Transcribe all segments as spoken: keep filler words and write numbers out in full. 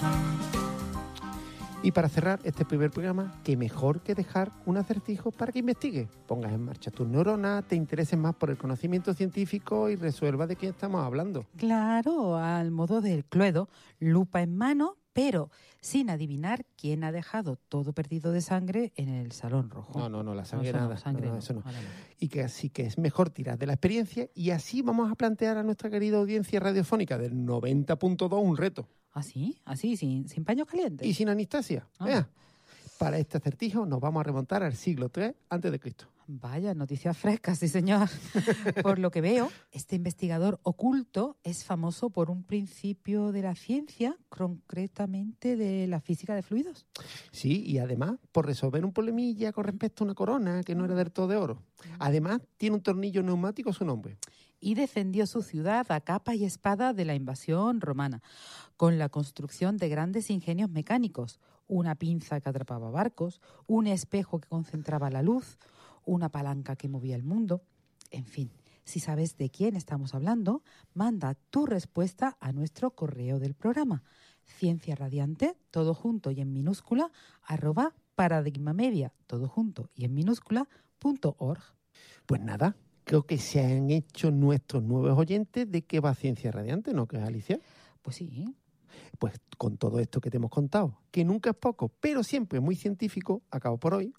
Y para cerrar este primer programa, qué mejor que dejar un acertijo para que investigues, pongas en marcha tus neuronas, te intereses más por el conocimiento científico y resuelvas de quién estamos hablando. Claro, al modo del Cluedo, lupa en mano, pero sin adivinar quién ha dejado todo perdido de sangre en el Salón Rojo. No, no, no, la sangre no, nada. No, sangre no, no, eso no. Vale, no. Y que así que es mejor tirar de la experiencia y así vamos a plantear a nuestra querida audiencia radiofónica del noventa punto dos un reto. ¿Ah, sí? ¿Así? ¿Sin, sin paños calientes? Y sin anestesia. Ah. Vea. Para este acertijo nos vamos a remontar al siglo tres antes de Cristo. Vaya, noticias frescas, sí señor. Por lo que veo, este investigador oculto es famoso por un principio de la ciencia, concretamente de la física de fluidos. Sí, y además por resolver un problemilla con respecto a una corona que no era del todo de oro. Además, tiene un tornillo neumático a su nombre. Y defendió su ciudad a capa y espada de la invasión romana, con la construcción de grandes ingenios mecánicos, una pinza que atrapaba barcos, un espejo que concentraba la luz, una palanca que movía el mundo. En fin, si sabes de quién estamos hablando, manda tu respuesta a nuestro correo del programa, Ciencia Radiante, todo junto y en minúscula, arroba paradigmamedia, todo junto y en minúscula, punto org. Pues nada, creo que se han hecho nuestros nuevos oyentes de qué va Ciencia Radiante, ¿no crees, Alicia? Pues sí. Pues con todo esto que te hemos contado, que nunca es poco, pero siempre muy científico, acabo por hoy.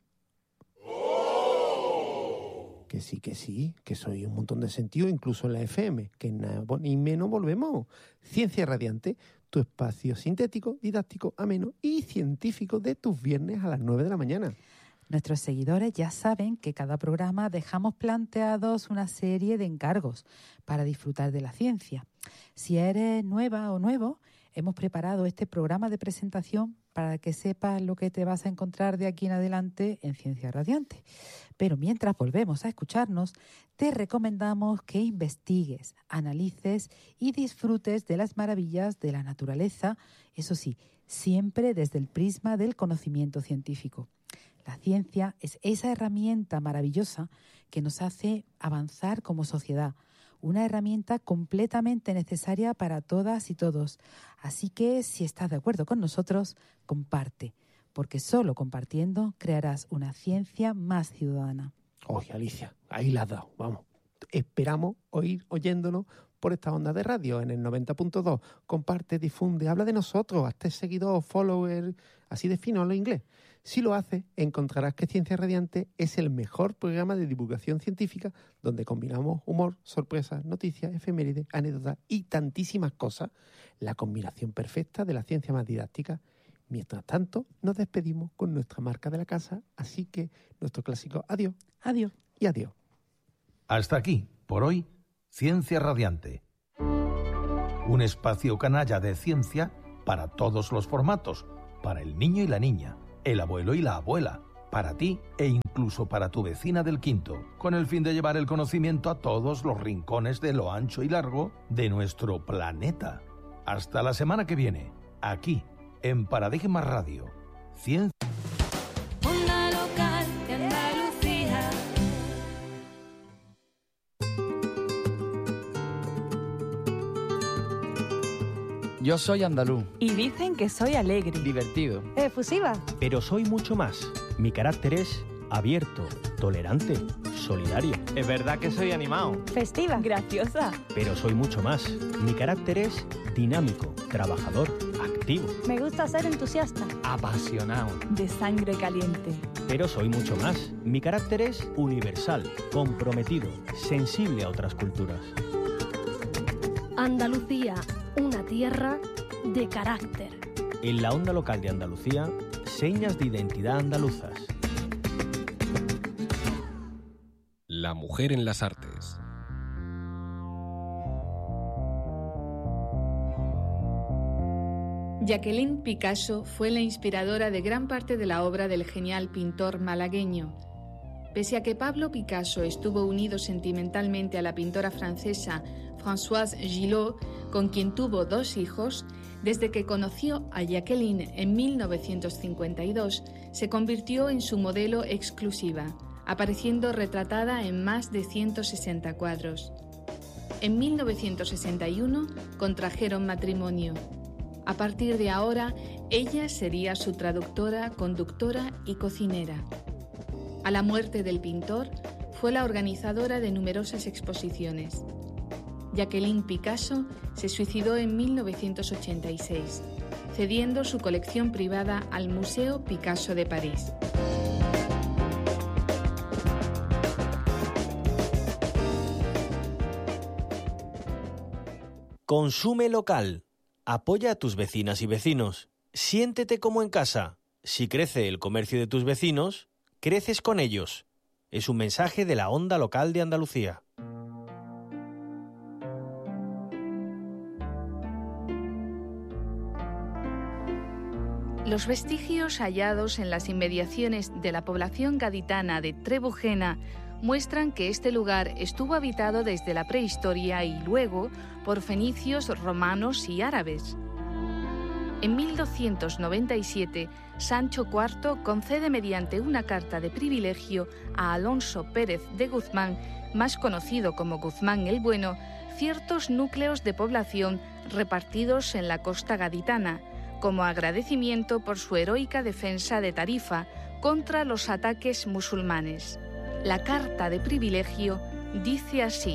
Que sí, que sí, que soy un montón de sentido, incluso en la F M, que nada, ni menos volvemos. Ciencia Radiante, tu espacio sintético, didáctico, ameno y científico de tus viernes a las nueve de la mañana. Nuestros seguidores ya saben que cada programa dejamos planteados una serie de encargos para disfrutar de la ciencia. Si eres nueva o nuevo, hemos preparado este programa de presentación para que sepas lo que te vas a encontrar de aquí en adelante en Ciencia Radiante. Pero mientras volvemos a escucharnos, te recomendamos que investigues, analices y disfrutes de las maravillas de la naturaleza, eso sí, siempre desde el prisma del conocimiento científico. La ciencia es esa herramienta maravillosa que nos hace avanzar como sociedad, una herramienta completamente necesaria para todas y todos. Así que, si estás de acuerdo con nosotros, comparte, porque solo compartiendo crearás una ciencia más ciudadana. Oye, Alicia, ahí la has dado, vamos. Esperamos oír oyéndonos por esta onda de radio en el noventa punto dos. Comparte, difunde, habla de nosotros, hazte seguidor, follower, así de fino lo inglés. Si lo haces, encontrarás que Ciencia Radiante es el mejor programa de divulgación científica donde combinamos humor, sorpresas, noticias, efemérides, anécdotas y tantísimas cosas. La combinación perfecta de la ciencia más didáctica. Mientras tanto, nos despedimos con nuestra marca de la casa, así que nuestro clásico adiós, Adiós. y adiós. Hasta aquí, por hoy, Ciencia Radiante. Un espacio canalla de ciencia para todos los formatos, para el niño y la niña, el abuelo y la abuela, para ti e incluso para tu vecina del quinto, con el fin de llevar el conocimiento a todos los rincones de lo ancho y largo de nuestro planeta. Hasta la semana que viene, aquí, en Paradigma Radio. Ciencia. Onda local de Andalucía. Yo soy andaluz, Y dicen que soy alegre. divertido, Efusiva. Pero soy mucho más. Mi carácter es abierto, tolerante, solidario. es verdad que soy animado, Festiva. Graciosa. Pero soy mucho más. Mi carácter es dinámico, trabajador, activo. Me gusta ser entusiasta. apasionado. De sangre caliente. Pero soy mucho más. Mi carácter es universal, comprometido, sensible a otras culturas. Andalucía, una tierra de carácter. En la onda local de Andalucía, señas de identidad andaluzas. La mujer en las artes. Jacqueline Picasso fue la inspiradora de gran parte de la obra del genial pintor malagueño. Pese a que Pablo Picasso estuvo unido sentimentalmente a la pintora francesa Françoise Gillot, con quien tuvo dos hijos, desde que conoció a Jacqueline en mil novecientos cincuenta y dos, se convirtió en su modelo exclusiva, apareciendo retratada en más de ciento sesenta cuadros. En mil novecientos sesenta y uno contrajeron matrimonio. A partir de ahora, ella sería su traductora, conductora y cocinera. A la muerte del pintor, fue la organizadora de numerosas exposiciones. Jacqueline Picasso se suicidó en mil novecientos ochenta y seis, cediendo su colección privada al Museo Picasso de París. Consume local. Apoya a tus vecinas y vecinos. Siéntete como en casa. Si crece el comercio de tus vecinos, creces con ellos. Es un mensaje de la Onda Local de Andalucía. Los vestigios hallados en las inmediaciones de la población gaditana de Trebujena muestran que este lugar estuvo habitado desde la prehistoria y luego por fenicios, romanos y árabes. En mil doscientos noventa y siete, Sancho cuarto concede mediante una carta de privilegio a Alonso Pérez de Guzmán, más conocido como Guzmán el Bueno, ciertos núcleos de población repartidos en la costa gaditana, como agradecimiento por su heroica defensa de Tarifa contra los ataques musulmanes. La carta de privilegio dice así: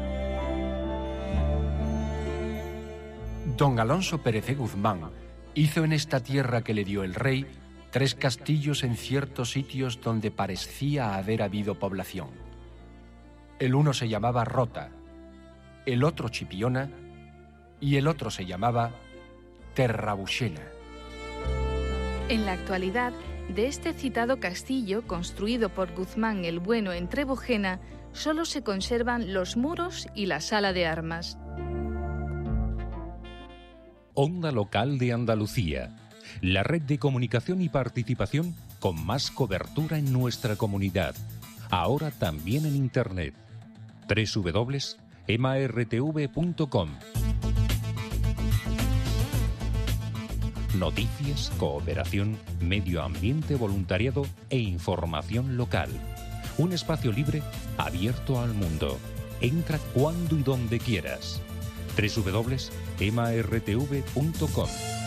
Don Alonso Pérez de Guzmán hizo en esta tierra que le dio el rey tres castillos en ciertos sitios donde parecía haber habido población. El uno se llamaba Rota, el otro Chipiona y el otro se llamaba Terrabuxena. En la actualidad, de este citado castillo, construido por Guzmán el Bueno en Trebujena, solo se conservan los muros y la sala de armas. Onda Local de Andalucía, la red de comunicación y participación con más cobertura en nuestra comunidad, ahora también en Internet. doble u doble u doble u punto ema erre te ve punto com. Noticias, cooperación, medio ambiente, voluntariado e información local. Un espacio libre abierto al mundo. Entra cuando y donde quieras. doble u doble u doble u punto ema erre te ve punto com.